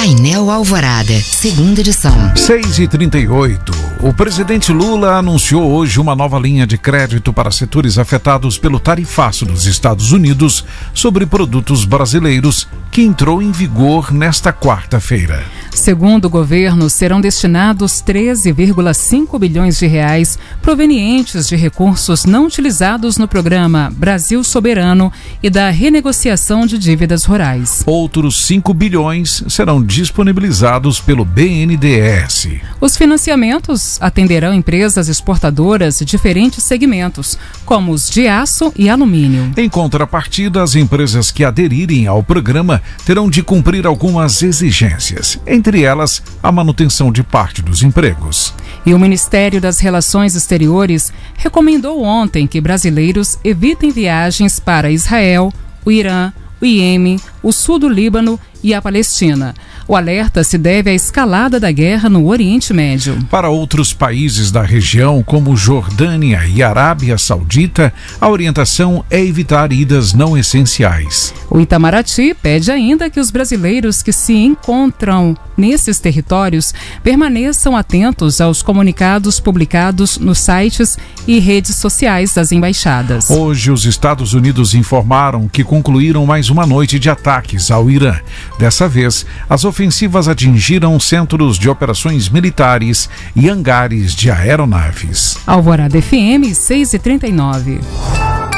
Painel Alvorada, segunda edição. 6h38. O presidente Lula anunciou hoje uma nova linha de crédito para setores afetados pelo tarifaço dos Estados Unidos sobre produtos brasileiros, que entrou em vigor nesta quarta-feira. Segundo o governo, serão destinados 13,5 bilhões de reais provenientes de recursos não utilizados no programa Brasil Soberano e da renegociação de dívidas rurais. Outros 5 bilhões serão disponibilizados pelo BNDES. Os financiamentos atenderão empresas exportadoras de diferentes segmentos, como os de aço e alumínio. Em contrapartida, as empresas que aderirem ao programa terão de cumprir algumas exigências, entre elas a manutenção de parte dos empregos. E o Ministério das Relações Exteriores recomendou ontem que brasileiros evitem viagens para Israel, o Irã, o Iêmen, o sul do Líbano e a Palestina. O alerta se deve à escalada da guerra no Oriente Médio. Para outros países da região, como Jordânia e Arábia Saudita, a orientação é evitar idas não essenciais. O Itamaraty pede ainda que os brasileiros que se encontram nesses territórios permaneçam atentos aos comunicados publicados nos sites e redes sociais das embaixadas. Hoje, os Estados Unidos informaram que concluíram mais uma noite de ataques ao Irã. Dessa vez, as ofensivas atingiram centros de operações militares e hangares de aeronaves. Alvorada FM 6h39.